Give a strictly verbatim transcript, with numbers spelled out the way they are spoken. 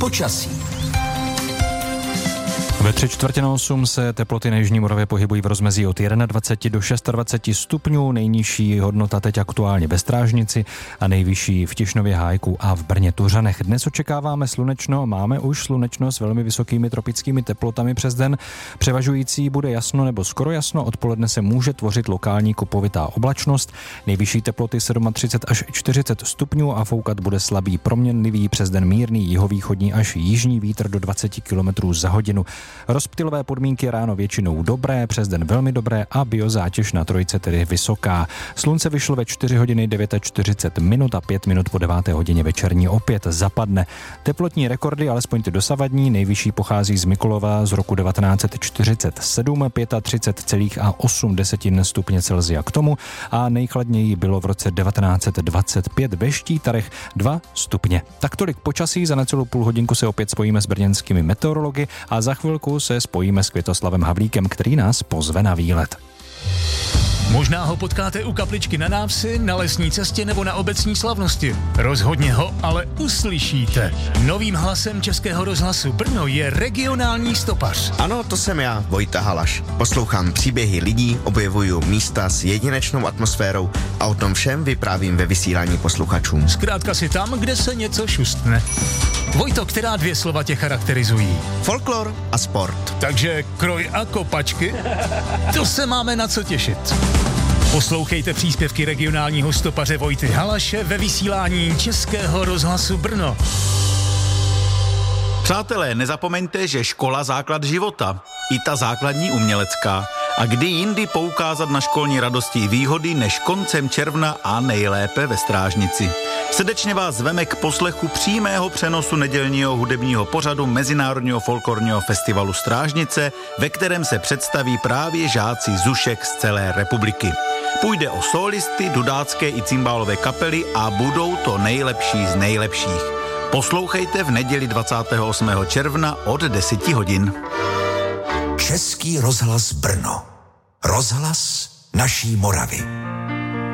počasí. Ve tři čtvrtě na osm se teploty na jižní Moravě pohybují v rozmezí od dvacet jedna do dvacet šest stupňů, nejnižší hodnota teď aktuálně ve Strážnici a nejvyšší v Tišnově Hájku a v Brně Tuřanech. Dnes očekáváme slunečno, máme už slunečno s velmi vysokými tropickými teplotami přes den. Převažující bude jasno nebo skoro jasno, odpoledne se může tvořit lokální kopovitá oblačnost, nejvyšší teploty třicet sedm až čtyřicet stupňů a foukat bude slabý proměnlivý přes den mírný jihovýchodní až jižní vítr do dvacet kilometrů za hodinu. Rozptylové podmínky ráno většinou dobré, přes den velmi dobré a biozátěž na trojce tedy vysoká. Slunce vyšlo ve čtyři hodiny čtyřicet devět minut a pět minut po deváté hodině večerní opět zapadne. Teplotní rekordy, alespoň ty dosavadní, nejvyšší pochází z Mikulova z roku devatenáct set čtyřicet sedm, třicet pět celá osm stupně Celsia k tomu a nejchladněji bylo v roce devatenáct set dvacet pět ve Štítarech dva stupně. Tak tolik počasí, za necelou půl hodinku se opět spojíme s brněnskými meteorology a za chvilku se spojíme s Květoslavem Havlíkem, který nás pozve na výlet. Možná ho potkáte u kapličky na návsi, na lesní cestě nebo na obecní slavnosti. Rozhodně ho ale uslyšíte. Novým hlasem Českého rozhlasu Brno je regionální stopař. Ano, to jsem já, Vojta Halaš. Poslouchám příběhy lidí, objevuju místa s jedinečnou atmosférou a o tom všem vyprávím ve vysílání posluchačům. Zkrátka si tam, kde se něco šustne. Vojto, která dvě slova tě charakterizují? Folklor a sport. Takže kroj a kopačky? To se máme na co těšit. Poslouchejte příspěvky regionálního stopaře Vojty Halaše ve vysílání Českého rozhlasu Brno. Přátelé, nezapomeňte, že škola základ života, i ta základní umělecká. A kdy jindy poukázat na školní radosti i výhody než koncem června a nejlépe ve Strážnici. Srdečně vás zveme k poslechu přímého přenosu nedělního hudebního pořadu Mezinárodního folklorního festivalu Strážnice, ve kterém se představí právě žáci zušek z celé republiky. Půjde o sólisty, dudácké i cymbálové kapely a budou to nejlepší z nejlepších. Poslouchejte v neděli dvacátého osmého června od deset hodin. Český rozhlas Brno. Rozhlas naší Moravy.